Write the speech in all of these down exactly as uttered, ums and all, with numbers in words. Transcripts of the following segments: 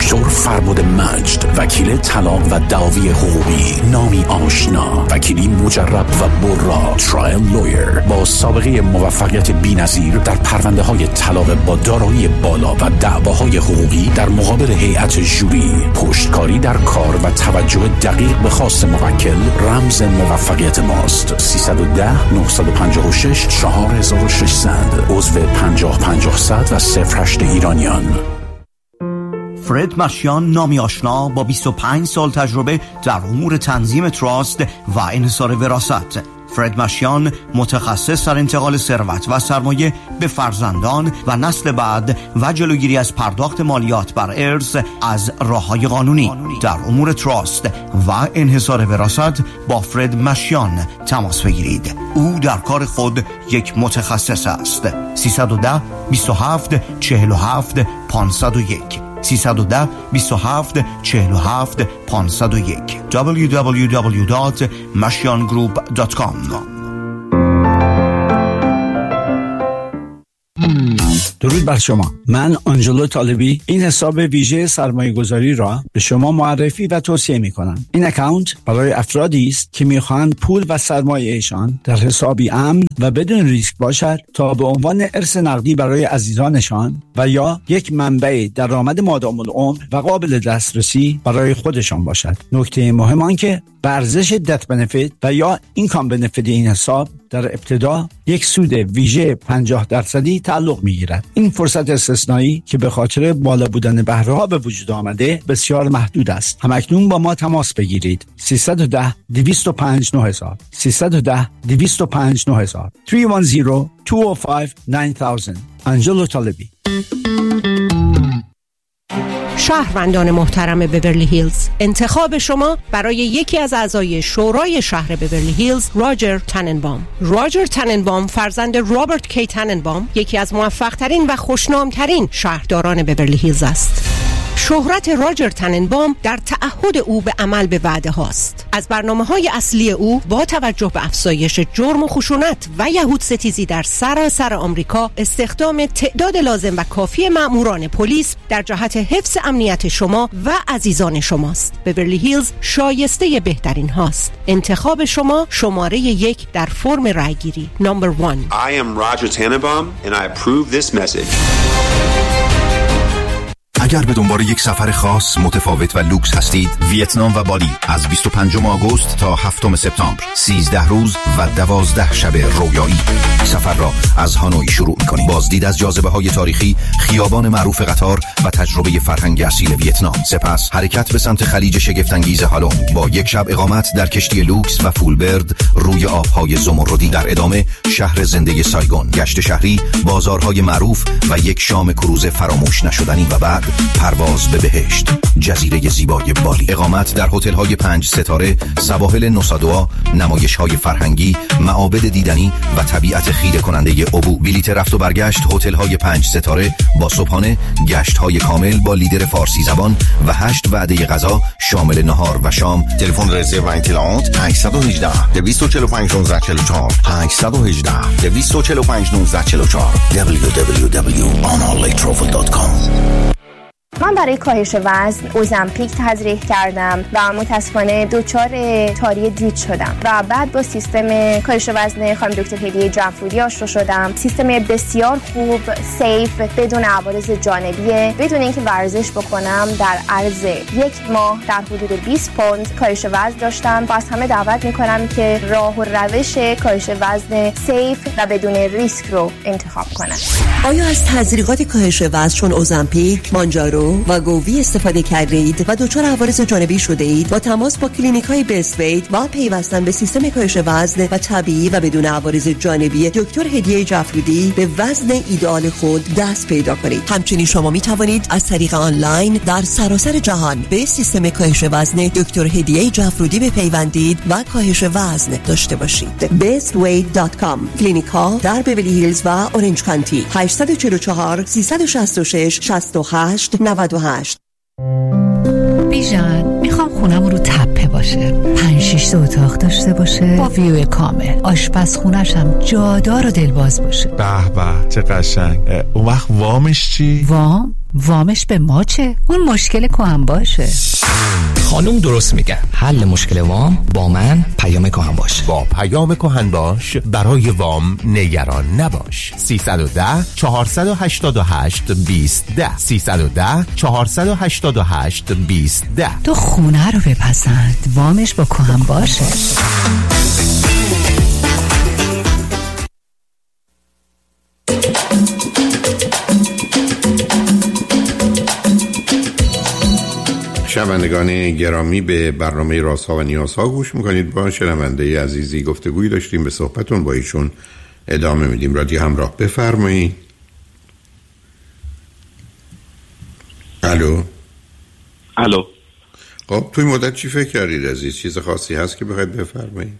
دکتر فربد مجد، وکیل طلاق و دعاوی حقوقی، نامی آشنا، وکیلی مجرب و برا، ترایل لویر با سابقه موفقیت بی‌نظیر در پرونده های طلاق با دارایی بالا و دعواهای حقوقی در مقابل هیئت ژوری. پشتکاری در کار و توجه دقیق به خواست موکل رمز موفقیت ماست. سیصد و ده نهصد و پنجاه و شش چهار هزار و ششصد، عضو پنجاه پنجاه صد و صفر هشت ایرانیان. فرد مشیان، نامی آشنا با بیست و پنج سال تجربه در امور تنظیم تراست و انحصار وراثت. فرد مشیان متخصص در انتقال ثروت و سرمایه به فرزندان و نسل بعد و جلوگیری از پرداخت مالیات بر ارث از راه‌های قانونی. در امور تراست و انحصار وراثت با فرد مشیان تماس بگیرید. او در کار خود یک متخصص است. سیصد و ده بیست و هفت چهل و هفت پانصد و یک سیصد و ده بیست و هفت چهل و هفت پانصد و یک دبلیو دبلیو دبلیو دات مشیان گروپ دات کام. درود بر شما. من آنجلو طالبی این حساب ویژه سرمایه گذاری را به شما معرفی و توصیه می کنم. این اکانت برای افرادی است که می خواهند پول و سرمایه ایشان در حسابی امن و بدون ریسک باشد تا به عنوان ارث نقدی برای عزیزانشان و یا یک منبع درآمد مادام العمر و قابل دسترسی برای خودشان باشد. نکته مهم آن که به ارزش دت بنفیت و یا اینکام بنفیت این حساب در ابتدا یک سود ویژه پنجاه درصدی تعلق می‌گیرد. این فرصت استثنایی که به خاطر بالا بودن بهره‌ها به وجود آمده بسیار محدود است. همکنون با ما تماس بگیرید. سیصد و ده دویست و پنج نه هزار سیصد و ده دویست و پنج نه هزار سه یک صفر دو صفر پنج نه هزار. آنجلو طالبی. شهروندان محترم بورلی هیلز، انتخاب شما برای یکی از اعضای شورای شهر بورلی هیلز، راجر تننبام. راجر تننبام فرزند رابرت کی تننبام، یکی از موفق ترین و خوشنام ترین شهرداران بورلی هیلز است. شهرت راجر تننبام در تعهد او به عمل به وعده هاست. از برنامه‌های اصلی او با توجه به افزایش جرم و خشونت و یهود ستیزی در سراسر آمریکا، استخدام تعداد لازم و کافی مأموران پلیس در جهت حفظ امنیت شما و عزیزان شماست. بورلی هیلز شایسته بهترین هاست. انتخاب شما شماره یک در فرم رایگیری. نمبر one. I am Roger Tannenbaum and I approve this message. اگر به دنبال یک سفر خاص، متفاوت و لوکس هستید، ویتنام و بالی از بیست و پنجم آگوست تا هفتم سپتامبر، سیزده روز و دوازده شب رویایی. سفر را از هانوی شروع می‌کنید. بازدید از جاذبه‌های تاریخی، خیابان معروف قطار و تجربه فرهنگ اصیل ویتنام. سپس حرکت به سمت خلیج شگفت‌انگیز هالونگ با یک شب اقامت در کشتی لوکس و فولبرد روی آب‌های زمردی. در ادامه شهر زنده سایگون، گشت شهری، بازارهای معروف و یک شام کروز فراموش نشدنی و بعد پرواز به بهشت، جزیره زیبای بالی. اقامت در هتل‌های پنج ستاره، سواحل نوسادوا، نمایش‌های فرهنگی، معابد دیدنی و طبیعت خیره کننده ابو. بلیت رفت و برگشت هتل‌های پنج ستاره با صبحانه، گشت‌های کامل با لیدر فارسی زبان و هشت وعده غذا شامل نهار و شام. تلفن رزرو و اطلاعات هشت یک هشت دویست و چهل و پنج نوزده چهل و چهار هشت یک هشت دویست و چهل و پنج نوزده چهل و چهار دبلیو دبلیو دبلیو دات آنالی ترافل دات کام. من برای کاهش وزن اوزمپیک تزریق کردم و متاسفانه دچار تاری دید شدم و بعد با سیستم کاهش وزن خانم دکتر هدیه جعفرودی آشنا شدم. سیستم بسیار خوب، سیف، بدون عوارض جانبی، بدون اینکه ورزش بکنم. در عرض یک ماه در حدود بیست پوند کاهش وزن داشتم و از همه دعوت میکنم که راه و روش کاهش وزن سیف و بدون ریسک رو انتخاب کنن. آیا از تزریقات کاهش وزن چون اوزمپیک، مانجارو و گووی استفاده کرده اید و دچار عوارض جانبی شده اید؟ با تماس با کلینیک های بیست ویت و پیوستن به سیستم کاهش وزن و طبیعی و بدون عوارض جانبی دکتر هدیه جعفرودی به وزن ایدئال خود دست پیدا کنید. همچنین شما می توانید از طریق آنلاین در سراسر جهان به سیستم کاهش وزن دکتر هدیه جعفرودی بپیوندید و کاهش وزن داشته باشید. بیست ویت دات کام. کلینیک ها در بیولی هیلز و اورنج کانتی. هشت چهار چهار سیصد و شصت و شش شصت و هشت نود و هشت. بیژن، میخوام خونم رو تپه باشه، پنج شش اتاق داشته باشه با ویو کامل، آشپزخونه‌ش هم جادار و دلباز باشه. به به چه قشنگ. اون وقت وامش چی؟ وام؟ وامش به ما چه؟ اون مشکل کهن باشه. خانم درست میگه. حل مشکل وام با من پیام کهن باش. با پیام کهن باش برای وام نگران نباش. سیصد و ده چهارصد و هشتاد و هشت بیست ده سیصد و ده چهارصد و هشتاد و هشت بیست ده. تو خونه رو بپسند، وامش با کهن باشه. شنوندگان گرامی، به برنامه رازها و نیازها گوش میکنید. با شنونده عزیزی گفتگوی داشتیم، به صحبتون با ایشون ادامه میدیم. رادیو همراه، بفرمایید. الو الو. خب توی مدت چی فکر کردید عزیز؟ چیز خاصی هست که بخواید بفرمایید؟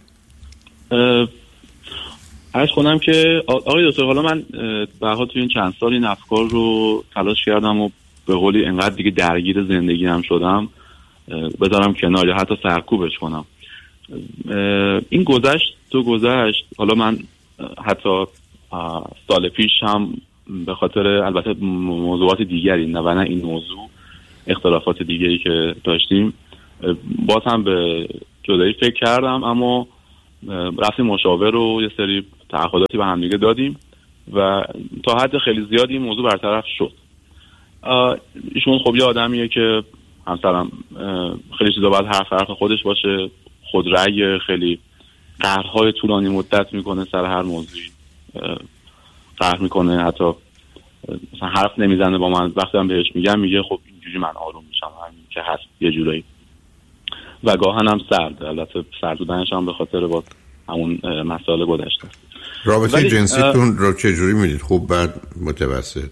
عرض کنم که آقای دکتر، حالا من به حال توی این چند سال این افکار رو تلاش کردم و به قولی انقدر دیگه درگیر زندگی هم شدم بذارم کنار یا حتی سرکوبش کنم. این گذشت تو گذشت. حالا من حتی سال پیش هم به خاطر البته موضوعات دیگری، نه و نه این موضوع، اختلافات دیگری که داشتیم، باز هم به جدایی فکر کردم، اما رفتیم مشاور و یه سری تعهداتی به هم دیگه دادیم و تا حد خیلی زیادی این موضوع برطرف شد. ایشون خب یه آدمیه که همسرم خیلی چیزا باید حرف حرف خودش باشه، خودرأی، خیلی قهرهای طولانی مدت میکنه سر هر موضوعی، قهر میکنه، حتی مثلا حرف نمیزنه با من. وقتی هم بهش میگم میگه خب اینجوری من آروم میشم، همین که هست یه جورایی. و گاهن هم سرد، البته سرد بودنش هم به خاطر با همون مسائل گذشته. رابطه جنسیتون رو چه جوری میدید؟ خوب، بد، متوسط؟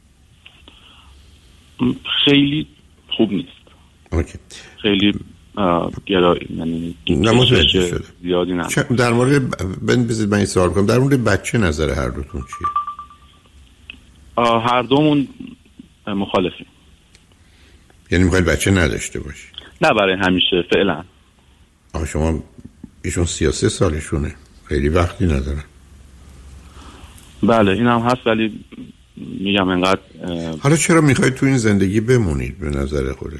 خیلی خوب نیست. اوکی. خیلی گرا یعنی زیادی نه. در مورد بن بذید من این سوال کنم، در مورد بچه نظر هر دوتون چیه؟ هر دومون مخالفیم. یعنی میخواید بچه نداشته باشی؟ نه برای همیشه فعلا. آه شما ایشون سی و سه سالشونه، خیلی وقتی ندارن. بله این هم هست، ولی میگم انقدر. حالا چرا میخواید تو این زندگی بمونید به نظر خودتون؟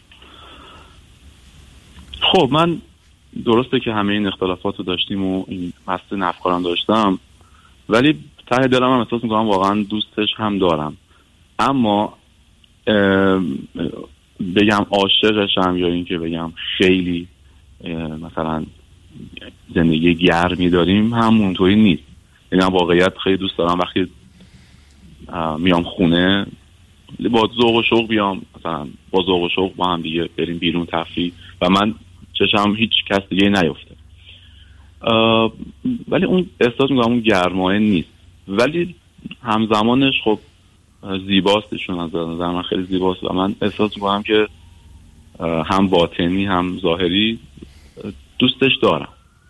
خب من درسته که همه این اختلافات رو داشتیم و این مسئله نفکارم داشتم، ولی ته دلم هم احساس میکنم واقعا دوستش هم دارم، اما بگم عاشقشم یا این که بگم خیلی مثلا زندگی گرمی داریم هم اونطوری نیست. یعنی واقعیت خیلی دوست دارم وقتی میام خونه با ذوق و شوق بیام، مثلا با ذوق و شوق با هم دیگه بریم بیرون تفریح و من چشم هیچ کس دیگه نیفته. ولی اون احساس میکنم اون گرمایه نیست، ولی همزمانش خب زیباست. ایشون از نظر من خیلی زیباست و من احساس میکنم که هم باطنی هم ظاهری دوستش دارم.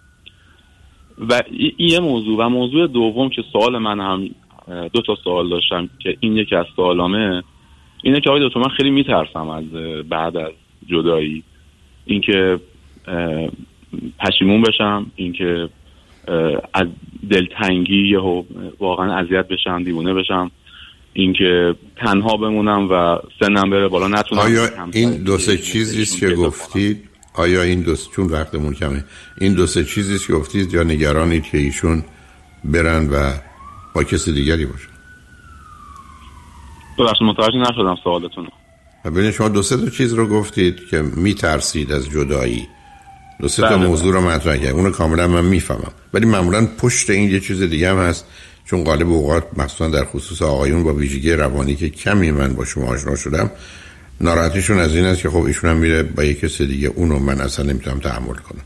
و این یه موضوع. و موضوع دوم که سوال من هم دو تا سوال داشتم که این یکی از سوالامه اینه که آقای دکتر من خیلی میترسم از بعد از جدایی، اینکه پشیمون بشم، اینکه از دلتنگی و واقعا اذیت بشم، دیوونه بشم، اینکه تنها بمونم و سنم بره بالا نتونم. آیا این دو سه چیزیست که گفتید؟ آیا این دو چون وقتمون کمه، این دو سه چیزیست که گفتید یا نگرانید که ایشون برن و با کسی دیگری باشن؟ ببخشید متوجه نشدم سوالتون. ببینید شما دو سه تا چیز رو گفتید که میترسید از جدایی، دو سه تا موضوع رو مطرح کردید، اون کاملا من میفهمم، ولی معمولا پشت این یه چیز دیگه هم هست، چون غالب اوقات مخصوصا در خصوص آقایون با ویژگی روانی که کمی من با شما آشنا شدم، ناراحتیشون از این است که خب ایشون هم میره با یک کسی دیگه، اونو من اصلا نمیتونم تحمل کنم.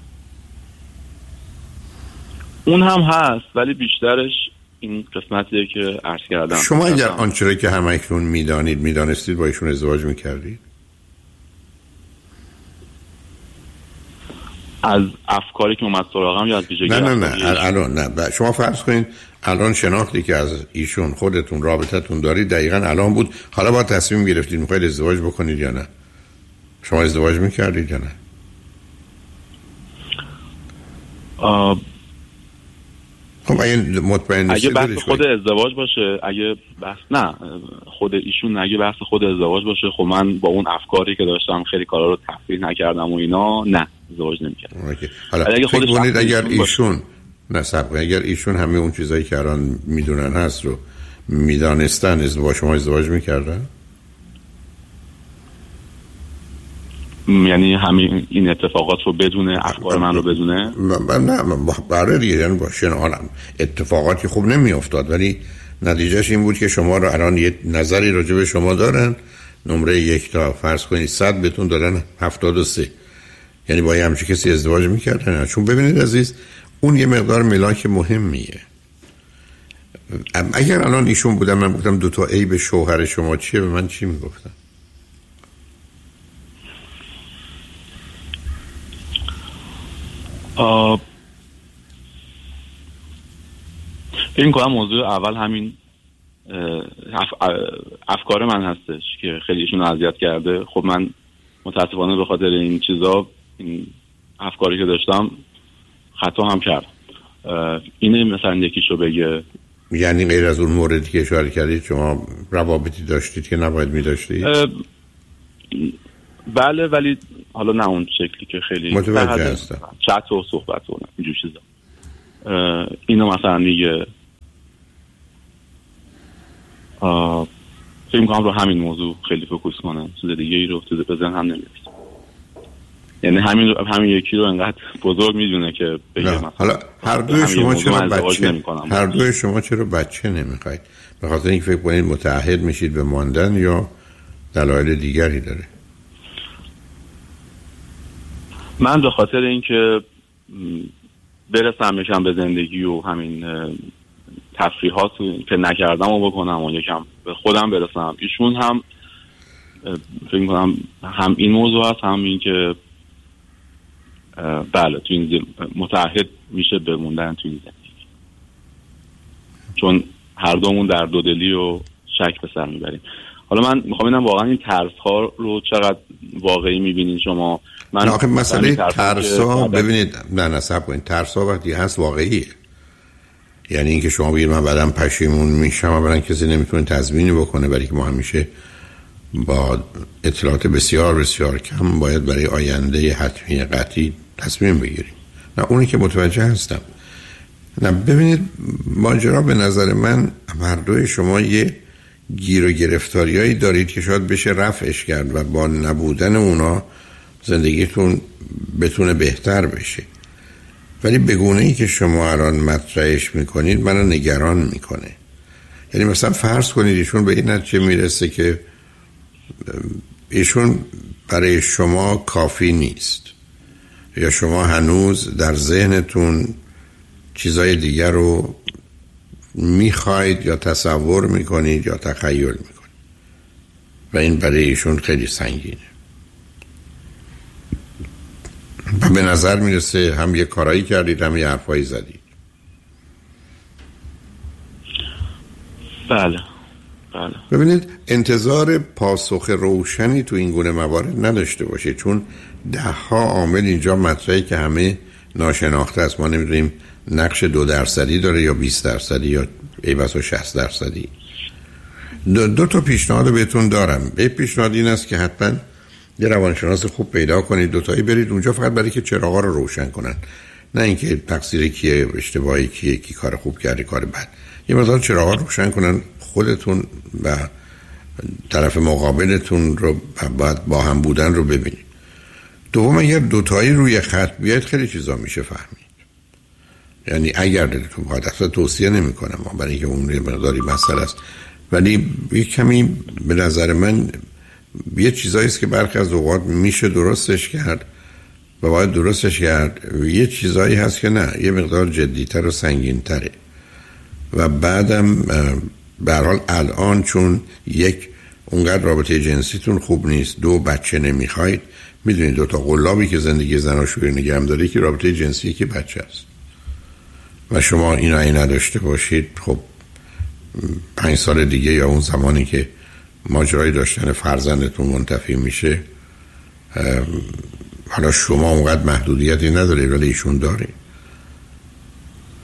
اون هم هست، ولی بیشترش این قسمتیه که عرض کردم. شما اگر آنچه که همکنون میدانید میدانستید با ایشون ازدواج میکردید؟ از افکاری که اومد سراغم یا از ویژگی؟ نه نه نه الان نه. شما فرض کنید الان شناختی که از ایشون خودتون رابطتون دارید دقیقاً الان بود، حالا با تصمیم گرفتید میخواید ازدواج بکنید یا نه؟ شما ازدواج میکردید یا نه؟ آه خب اگه مطمئن اگه بحث خود ازدواج باشه، اگه بحث نه خود ایشون، اگه بحث خود ازدواج باشه، خب من با اون افکاری که داشتم خیلی کارا رو تفریح نکردم و اینا، نه ازدواج نمی‌کردم. حالا اگه خودش بونید اگر ایشون نه سبقه اگر ایشون همه اون چیزایی که الان میدونن هست رو میدانستن، ازدواج شما ازدواج میکردن؟ یعنی همین این اتفاقات رو بدونه، افکار من رو بدونه؟ نه برای دیگه یعنی باشه حالم اتفاقاتی خوب نمی افتاد، ولی نتیجهش این بود که شما رو الان یه نظری راجع به شما دارن، نمره یک تا فرض کنید صد بهتون دارن هفتاد و سه، یعنی با همچین کسی ازدواج میکردن؟ چون ببینید عزیز، اون یه مقدار ملاک مهمیه. اگر الان ایشون بودم من گفتم دو تا عیب شوهر شما چیه، به من چی میگفتن؟ فکر کنم موضوع اول همین اف... افکار من هستش که خیلی ایشون اذیت کرده. خب من متاسفانه به خاطر این چیزا، این افکاری که داشتم خطا هم کردم. اینه مثلا یکیشو بگه. یعنی غیر از اون موردی که اشاره کردید شما روابطی داشتید که نباید می‌داشتید؟ بله، ولی حالا نه اون شکلی که خیلی متوجه هستم، چت و صحبت و اینجور چیزا. اینو مثلا میگه فکر می‌کنم رو همین موضوع خیلی فوکوس کنم، چیز دیگه ای رو تو به ذهن هم نمیاد. یعنی همین همین یکی رو انقدر بزرگ میدونه که بگم. حالا هر دوی شما چرا بچه هر دوی شما چرا بچه نمیخواید؟ به خاطر اینکه فکر کنید متعهد میشید به ماندن یا دلایل دیگری داره؟ من به خاطر اینکه برسم یکم به زندگی و همین تفریحات که نکردم و بکنم و یکم به خودم برسم. ایشون هم فکر می‌کنم هم این موضوع هست، هم این که بله تو این متعهد میشه بموندن تو این زندگی، چون هر دومون در دودلی و شک به سر میبریم. حالا من میخوام ببینم واقعا این ترس ها رو چقدر واقعی میبینین شما. من آخه مسئله ترس ها ببینید، نه نصب کنید، ترس ها وقتی هست واقعیه. یعنی اینکه شما بگید من بعدم پشیمون میشم و برای کسی نمیتونه تضمینی بکنه، برای که ما همیشه با اطلاعات بسیار بسیار کم باید برای آینده حتمی قطعی تصمیم بگیریم. نه اونی که متوجه هستم. نه ببینید ماجرا به نظر من هر دوی شما یه گیر و گرفتاریایی دارید که شاید بشه رفعش کرد و با نبودن اونا زندگیتون بتونه بهتر بشه، ولی به گونه‌ای که شما الان مطرحش میکنید منو نگران میکنه. یعنی مثلا فرض کنید ایشون به این نتیجه میرسه که ایشون برای شما کافی نیست، یا شما هنوز در ذهنتون چیزای دیگر رو میخواید یا تصور میکنید یا تخیل میکنید و این برای ایشون خیلی سنگینه و به نظر میرسه هم یه کارایی کردید هم یه حرفایی زدید. بله بله. ببینید انتظار پاسخ روشنی تو این گونه موارد نداشته باشه، چون ده ها عامل اینجا مطرحه که همه ناشناخته است. ما نمیدونیم نقش دو درصدی داره یا بیست درصدی یا ای بسا شصت درصدی. دو, دو تا پیشنهاد بهتون دارم. یه پیشنهاد این است که حتما یه روانشناس خوب پیدا کنید، دوتایی برید اونجا فقط برای که چراغا رو روشن کنن، نه اینکه تقصیر کیه، اشتباهی کیه، کی کار خوب کرده کار بد. یه مقدار چراغا روشن کنن، خودتون و طرف مقابلتون رو بعد با هم بودن رو ببینید. دوم اگر دوتایی روی خط بیاید خیلی چیزا میشه فهمید. یعنی اگر دلتون بخواد، اصلا توصیه نمی کنم برای اینکه اون یه مقداری مسئله است، ولی یه کمی به نظر من یه چیزایی است که برخی از اوقات میشه درستش کرد و باید درستش کرد، یه چیزایی هست که نه، یه مقدار جدیتر و سنگینتره. و بعدم به هر حال الان چون یک اونقدر رابطه جنسیتون خوب نیست، دو بچه نمیخواید، میدونید دو تا قلابی که زندگی زناشویی نگهم داره که رابطه جنسی که بچه است و شما اینا ای نداشته باشید، خب پنج سال دیگه یا اون زمانی که ماجرای داشتن فرزندتون منتفی میشه، حالا شما اونقدر محدودیتی نداره ولی ایشون داره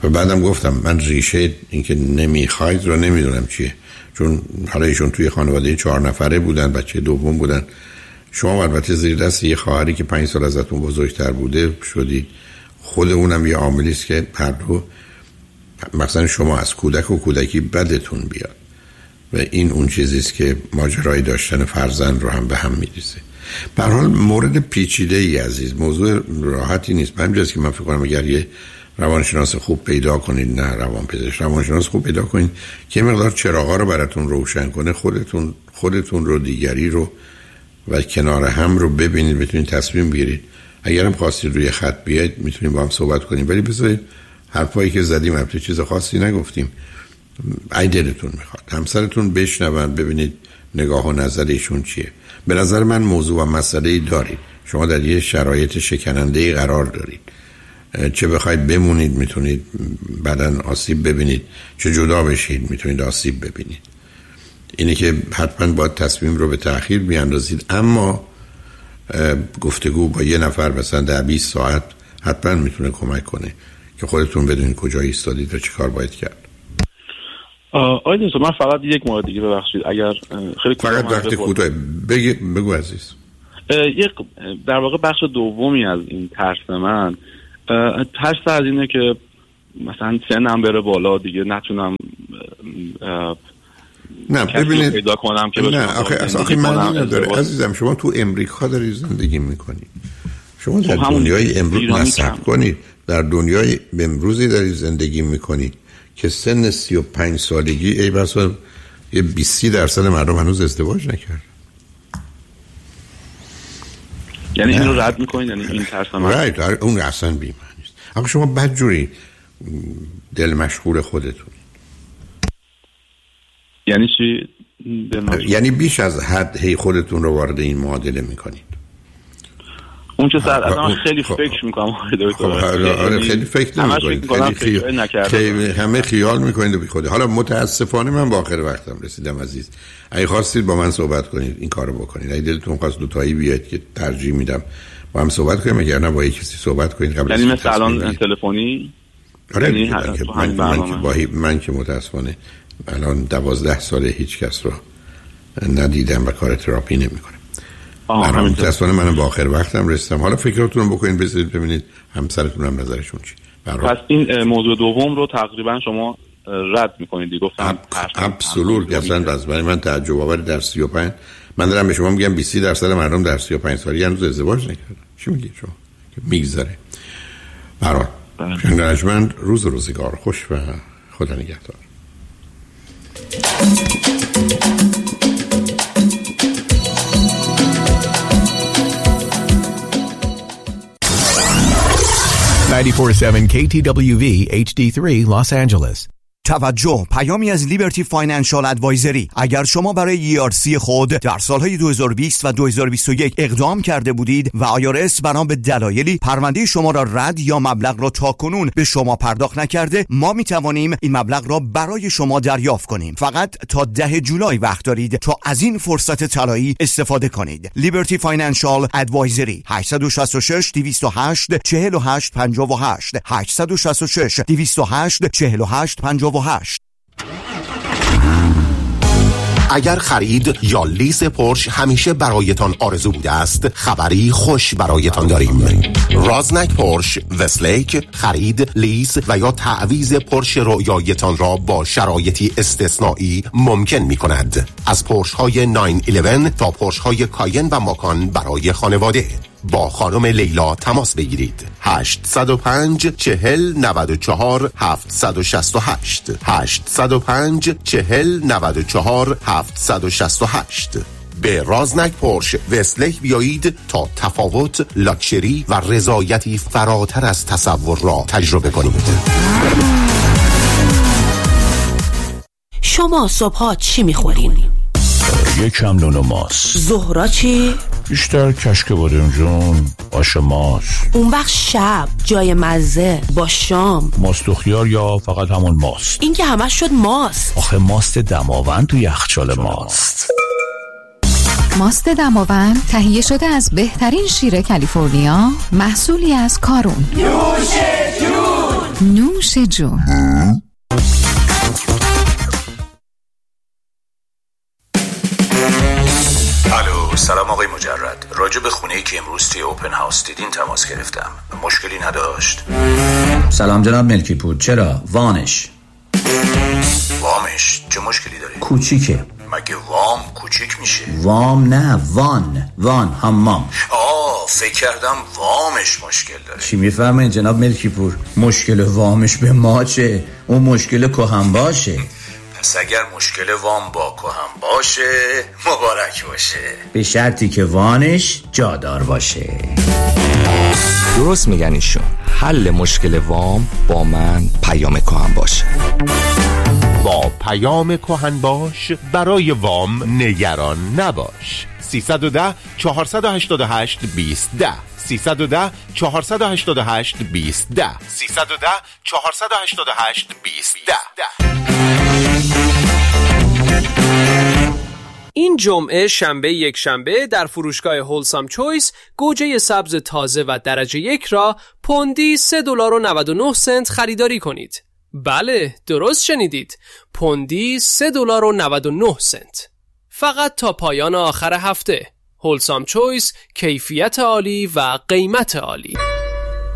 و بعدم گفتم من ریشه اینکه نمیخواید رو نمیدونم چیه، چون حالا ایشون توی خانواده چهار نفره بودن، بچه دوم بودن، شما البته زیر دست یه خواهری که پنج سال ازتون بزرگتر بوده شدید، خود اونم یه عاملی است که هر دو مثلا شما از کودک و کودکی بدتون بیاد و این اون چیزی است که ماجرای داشتن فرزند رو هم به هم می‌ریزه. به هر حال مورد پیچیده ای عزیز، موضوع راحتی نیست. به همین جاست که من فکر کنم اگر یه روانشناس خوب پیدا کنید، نه روانپزشک، روانشناس خوب پیدا کنید که مقدار چراغا رو براتون روشن کنه، خودتون خودتون رو، دیگری رو و کنار هم رو ببینید، بتونید تصمیم بگیرید. اگرم خواستید روی خط بیاید میتونیم با هم صحبت کنیم، ولی بذارید حرفایی که زدیم البته چیز خاصی نگفتیم، ای دلتون میخواد همسرتون بشنون، ببینید نگاه و نظر ایشون چیه. به نظر من موضوع و مسئله‌ای دارید، شما در یه شرایط شکننده قرار دارید، چه بخواید بمونید میتونید بعدن آسیب ببینید، چه جدا بشید میتونید آسیب ببینید. اینه که حتما باید تصمیم رو به تأخیر بیاندازید، اما گفتگو با یه نفر مثلا در بیست ساعت حتما میتونه کمک کنه که خودتون بدونید کجا ایستادید و چه کار باید کرد. آقای دکتر من فقط یک مورد دیگه ببخشید اگر خیلی فقط وقت کوتاه بگی بگو عزیز. یک در واقع بخش دومی از این ترس من ترس از اینه که مثلا سنم بره بالا دیگه نتونم نه ببینید پیدا کنم که نه آخه آخه معنی نداره عزیزم، شما تو امریکا داری زندگی میکنی، شما در دنیای امروز نصب کنی، در دنیای امروزی داری زندگی میکنی که سن سی و پنج سالگی ای بسا یه بیست درصد مردم هنوز ازدواج نکرد. یعنی اینو رد میکنید؟ یعنی این ترس من رایت اون اصلا بی‌معنی است. اما شما بدجوری دل مشغول خودتون. یعنی چی؟ یعنی بیش از حد هی خودتون رو وارد این معادله میکنید. اون چه سر اصلا خیلی خب فکر میکنم خب آره خیلی فکر نمیکنید، خیلی خیال خیلی همه خیال میکنید و بی خوده. حالا متاسفانه من با آخر وقتم رسیدم عزیز، اگه خواستید با من صحبت کنید این کارو بکنید، اگه دلتون خواست دو تایی بیاد که ترجیح میدم با هم صحبت کنیم، اگر نه با کسی صحبت کنید قبل. یعنی مثلا الان تلفنی؟ آره من من که با من که متاسفانه الان دوازده ساله هیچ کس رو ندیدم و کار تراپی نمیکنم. من متاسفانه من با آخر وقتم رسیدم. حالا فکراتون رو بکنید، بذارید ببینید همسرتون هم نظرشون چی. پس این موضوع دوم رو تقریبا شما رد میکنید. گفتم ابسولوت اصلا از برای من تعجب آور در سی و پنج من دارم به شما میگم بیست درصد مردم در سی و پنج سالگی هنوز ازدواج نکردن. چی میگید شما که میگذره؟ برای شنگرجمند روز روزگار خوش و خدا نگهدار. ninety-four point seven K T W V H D three Los Angeles. توجه، پیامی از لیبرتی فاینانشال ادوایزری. اگر شما برای ای آر سی خود در سالهای دو هزار و بیست و دو هزار و بیست و یک اقدام کرده بودید و آی آر اس بنا به دلایلی پرونده شما را رد یا مبلغ را تاکنون به شما پرداخت نکرده، ما می توانیم این مبلغ را برای شما دریافت کنیم. فقط تا ده جولای وقت دارید تا از این فرصت طلایی استفاده کنید. لیبرتی فاینانشال ادوایزری هشت شش شش دویست و هشت چهل و هشت پنجاه و هشت هشت شش شش دویست و هشت چهل و هشت پنجاه و هشت. اگر خرید یا لیز پورش همیشه برایتان آرزو بوده است، خبری خوش برایتان داریم. رازنک پورش وستلیک خرید، لیز و یا تعویض پورش رویایتان را با شرایطی استثنایی ممکن می کند. از پورش های نه یازده تا پورش های کاین و ماکان برای خانواده. با خانم لیلا تماس بگیرید. هشت صفر پنج چهل نود و چهار هفتصد و شصت و هشت هشت صفر پنج چهل نود و چهار هفتصد و شصت و هشت. به رازنک پورش وستلیک بیایید تا تفاوت، لاکچری و رضایتی فراتر از تصور را تجربه کنید. شما صبحا چی میخورین؟ یکم نون و ماست. ظهرا چی؟ بیشتر کشک بادمجون، آش ماست. اون وقت شب جای مزه با شام ماست و خیار یا فقط همون ماست؟ این که همش شد ماست. آخه ماست دماوند تو یخچال ماست. ماست دماوند تهیه شده از بهترین شیر کالیفرنیا، محصولی از کارون. نوش جون. نوش جون. الو، سلام آقای مجرد. راجع به خونه‌ای که امروز توی اوپن هاوس دیدین تماس گرفتم. مشکلی نداشت؟ سلام جناب ملکی پور. چرا؟ وانش وامش چه مشکلی داره؟ کوچیکه. مگه وام کوچیک میشه؟ وام نه، وان. وان حمام. آه، فکر کردم وامش مشکل داره. چی میفهمین جناب ملکی پور؟ مشکل وامش به ما چه؟ اون مشکل کهن باشه. پس اگر مشکل وام با کهن باشه مبارک باشه، به شرطی که وانش جادار باشه. درست میگن ایشون. حل مشکل وام با من پیام کهن باشه. با پیام کهن باش برای وام نگران نباش. سیصد و ده چهارصد و هشتاد و هشت بیست ده سیصد و ده چهارصد و هشتاد و هشت بیست ده سیصد و ده چهارصد و هشتاد و هشت بیست ده. این جمعه شنبه یک شنبه در فروشگاه هولسام چویس گوجه سبز تازه و درجه یک را پوندی سه دلار و نود و نه سنت خریداری کنید. بله، درست شنیدید. پوندی سه دلار و نود و نه سنت. فقط تا پایان آخر هفته. هولسام چویس، کیفیت عالی و قیمت عالی.